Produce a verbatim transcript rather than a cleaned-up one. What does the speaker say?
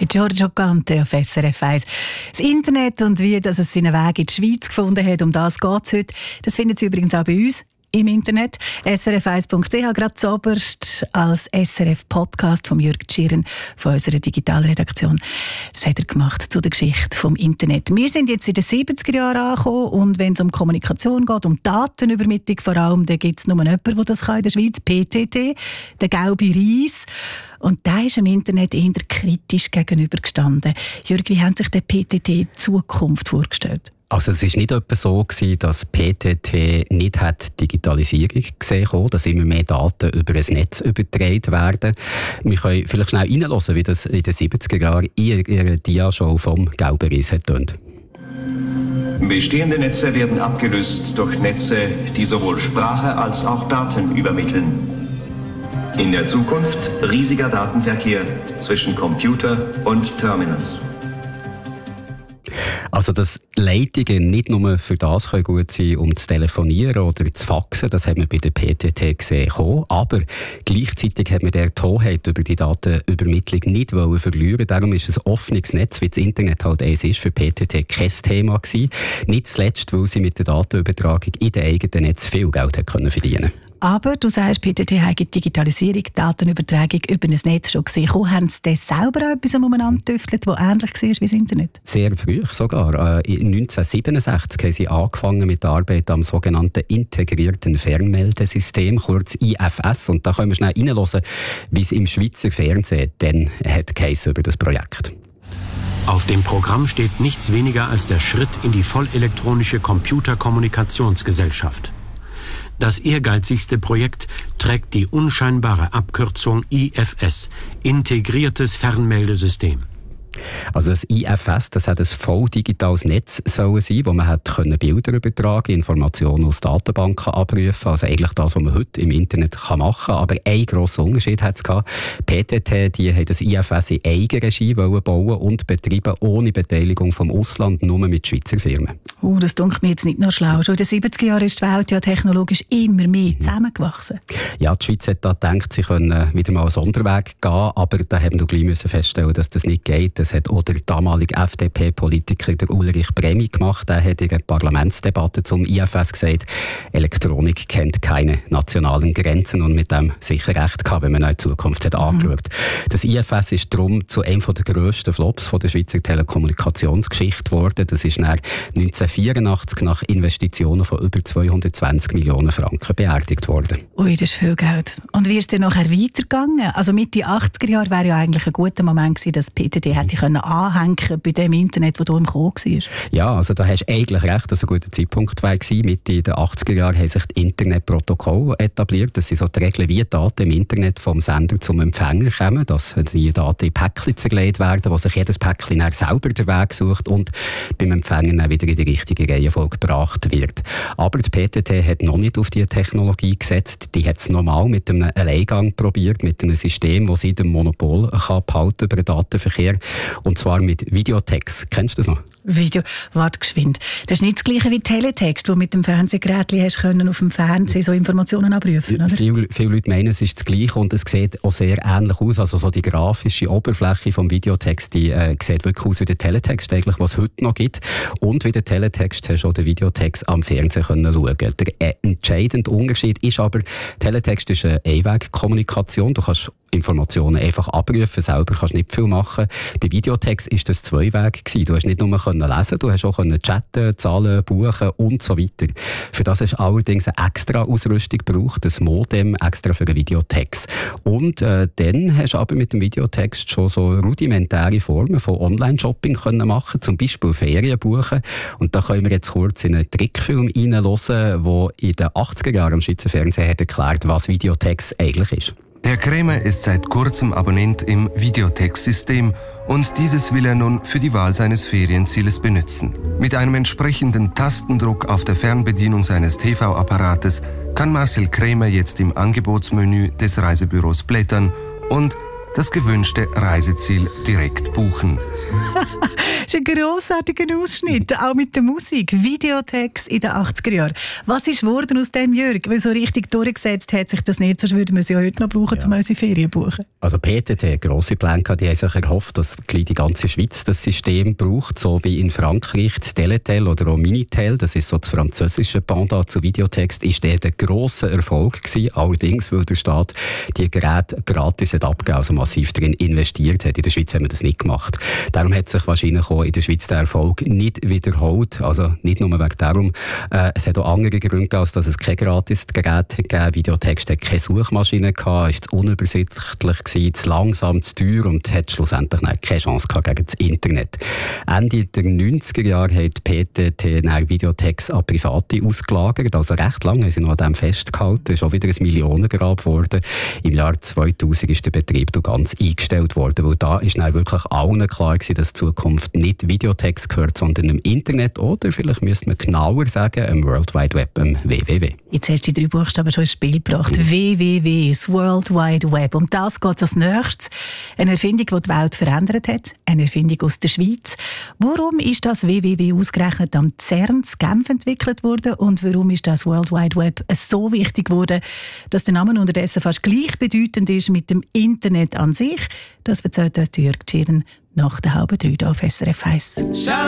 Giorgio Cante auf S R F eins. Das Internet und wie das es seinen Weg in die Schweiz gefunden hat, um das geht es heute. Das finden Sie übrigens auch bei uns im Internet. S R F eins Punkt c h, gerade zuoberst als S R F-Podcast von Jürg Tschirren von unserer Digitalredaktion. Das hat er gemacht zu der Geschichte vom Internet. Wir sind jetzt in den siebziger Jahren angekommen und wenn es um Kommunikation geht, um Datenübermittlung vor allem, dann gibt es nur jemanden, der das kann in der Schweiz, P T T, der gelbe Reis. Und der ist im Internet eher kritisch gegenübergestanden. Jürg, wie haben sich der P T T die Zukunft vorgestellt? Also es war nicht etwa so gewesen, dass P T T nicht hat Digitalisierung gesehen hat, dass immer mehr Daten über ein Netz übertragen werden. Wir können vielleicht schnell reinhören, wie das in den siebziger Jahren in ihrer Dia-Show vom Gelben Reis tönt. Bestehende Netze werden abgelöst durch Netze, die sowohl Sprache als auch Daten übermitteln. In der Zukunft riesiger Datenverkehr zwischen Computer und Terminals. Also, dass Leitungen nicht nur für das können gut sein, um zu telefonieren oder zu faxen, das haben wir bei der P T T gesehen. Aber gleichzeitig hat man die Hoheit über die Datenübermittlung nicht verlieren. Darum ist ein offenes Netz, wie das Internet halt eins ist, für P T T kein Thema gewesen. Nicht zuletzt, weil sie mit der Datenübertragung in den eigenen Netz viel Geld verdienen konnten. Aber du sagst, P T T hat die Digitalisierung, die Datenübertragung über ein Netz schon gesehen. Haben sie das selber auch etwas umeinander getüftelt, das ähnlich war wie das Internet? Sehr früh sogar. neunzehnhundertsiebenundsechzig haben sie angefangen mit der Arbeit am sogenannten integrierten Fernmeldesystem, kurz I F S. Und da können wir schnell reinhören, wie es im Schweizer Fernsehen dann hat geheissen über das Projekt. Auf dem Programm steht nichts weniger als der Schritt in die vollelektronische Computerkommunikationsgesellschaft. Das ehrgeizigste Projekt trägt die unscheinbare Abkürzung I F S, Integriertes Fernmeldesystem. Also das I F S, das hat ein voll digitales Netz sollen sein, wo man hat können Bilder übertragen, Informationen aus Datenbanken abrufen, also eigentlich das, was man heute im Internet kann machen kann. Aber ein grosser Unterschied hat es gehabt. P T T, die haben das I F S in Eigenregie bauen und betreiben, ohne Beteiligung vom Ausland, nur mit Schweizer Firmen. Oh, das dunkelt mir jetzt nicht noch schlau. Schon in den siebziger Jahren ist die Welt ja technologisch immer mehr zusammengewachsen. Ja, die Schweiz hat da gedacht, sie können wieder mal einen Sonderweg gehen, aber da haben wir gleich feststellen, dass das nicht geht. Das hat auch der damalige F D P-Politiker der Ulrich Bremi gemacht. Er hat in der Parlamentsdebatte zum I F S gesagt, Elektronik kennt keine nationalen Grenzen und mit dem sicher recht gehabt, wenn man in die Zukunft hat mhm. angeschaut. Das I F S ist darum zu einem der grössten Flops von der Schweizer Telekommunikationsgeschichte geworden. Das ist neunzehnhundertvierundachtzig nach Investitionen von über zweihundertzwanzig Millionen Franken beerdigt worden. Ui, das ist viel Geld. Und wie ist es dann nachher weitergegangen? Also Mitte achtziger Jahre wäre ja eigentlich ein guter Moment gewesen, dass P T T hätte können anhängen bei dem Internet, das du im Kommen warst. Ja, also da hast du eigentlich recht, dass ein guter Zeitpunkt war. Mitte der achtziger Jahre haben sich die Internetprotokolle etabliert. Das sind so die Regeln, wie Daten im Internet vom Sender zum Empfänger kommen, dass die Daten in Päckchen zerlegt werden, wo sich jedes Päckchen dann selber den Weg sucht und beim Empfänger dann wieder in die richtige Reihenfolge gebracht wird. Aber die P T T hat noch nicht auf diese Technologie gesetzt. Die hat es normal mit einem Alleingang probiert, mit einem System, das sie dem Monopol kann behalten über den Datenverkehr. Und zwar mit Videotext. Kennst du das noch? Video, warte geschwind. Das ist nicht das Gleiche wie Teletext, wo du mit dem Fernsehgerät hast können auf dem Fernsehen so Informationen abrufen, oder? Viele, viele Leute meinen, es ist das Gleiche und es sieht auch sehr ähnlich aus. Also so die grafische Oberfläche vom Videotext, die äh, sieht wirklich aus wie der Teletext, eigentlich, was es heute noch gibt. Und wie der Teletext hast du auch den Videotext am Fernsehen können schauen. Der äh, entscheidende Unterschied ist aber, Teletext ist eine Einwegkommunikation. Du kannst Informationen einfach abrufen, selber kannst nicht viel machen. Bei Videotext ist das zwei Wege gewesen. Du hast nicht nur können lesen, du hast auch können chatten, zahlen, buchen und so weiter. Für das hast du allerdings eine extra Ausrüstung gebraucht, das Modem extra für den Videotext. Und äh, dann hast du aber mit dem Videotext schon so rudimentäre Formen von Online-Shopping können machen, zum Beispiel Ferien buchen. Und da können wir jetzt kurz in einen Trickfilm reinhören, der in den achtziger Jahren am Schweizer Fernsehen hat erklärt, was Videotext eigentlich ist. Herr Krämer ist seit kurzem Abonnent im Videotext-System und dieses will er nun für die Wahl seines Ferienzieles benutzen. Mit einem entsprechenden Tastendruck auf der Fernbedienung seines T V-Apparates kann Marcel Krämer jetzt im Angebotsmenü des Reisebüros blättern und das gewünschte Reiseziel direkt buchen. Das ist ein grossartiger Ausschnitt, auch mit der Musik. Videotext in den achtziger Jahren. Was ist geworden aus dem, Jörg? Weil so richtig durchgesetzt hat sich das nicht, sonst würden wir sie ja heute noch brauchen, ja. um unsere Ferien zu buchen. Also P T T, grosse Pläne, die haben sich erhofft, dass die ganze Schweiz das System braucht, so wie in Frankreich das Teletel oder auch Minitel, das ist so das französische Pendant zu Videotext, ist der ein grosser Erfolg gewesen. Allerdings, weil der Staat die Geräte gratis hat abgegeben, also massiv darin investiert hat. In der Schweiz haben wir das nicht gemacht. Darum hat sich wahrscheinlich auch in der Schweiz der Erfolg nicht wiederholt. Also nicht nur wegen darum. Äh, es hat auch andere Gründe gegeben, als dass es kein gratis Gerät gegeben. Videotext hat keine Suchmaschine gehabt, ist zu unübersichtlich gewesen, zu langsam, zu teuer und hat schlussendlich keine Chance gehabt gegen das Internet. Ende der neunziger Jahre hat P T T Videotext an Private ausgelagert. Also recht lange haben sie noch an dem festgehalten. Es ist auch wieder ein Millionengrab geworden. Im Jahr zweitausend ist der Betrieb ganz eingestellt worden, weil da ist dann wirklich allen klar gewesen, dass die Zukunft nicht Videotext gehört, sondern im Internet oder vielleicht müsste man genauer sagen, im World Wide Web, im W W W. Jetzt hast du die drei Buchstaben schon ins Spiel gebracht. Mhm. W W W, das World Wide Web. Um das geht es als nächstes. Eine Erfindung, die die Welt verändert hat. Eine Erfindung aus der Schweiz. Warum ist das W W W ausgerechnet am CERN in Genf entwickelt worden und warum ist das World Wide Web so wichtig geworden, dass der Name unterdessen fast gleichbedeutend ist mit dem Internet an sich? Das erzählt uns Jörg Tschirn nach der halben drei hier auf S R F eins.